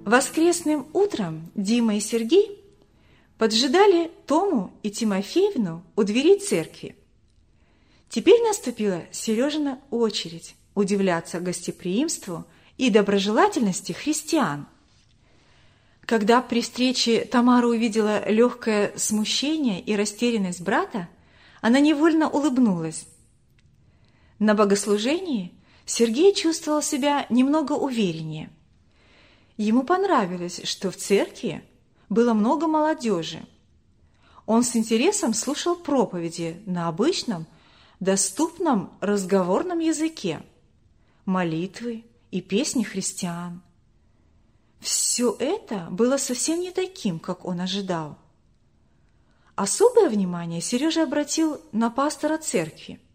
Воскресным утром Дима и Сергей поджидали Тому и Тимофеевну у дверей церкви. Теперь наступила Сережина очередь удивляться гостеприимству и доброжелательности христиан. Когда при встрече Тамара увидела легкое смущение и растерянность брата, она невольно улыбнулась. На богослужении Сергей чувствовал себя немного увереннее. Ему понравилось, что в церкви было много молодежи. Он с интересом слушал проповеди на обычном, доступном разговорном языке, молитвы и песни христиан. Все это было совсем не таким, как он ожидал. Особое внимание Сережа обратил на пастора церкви.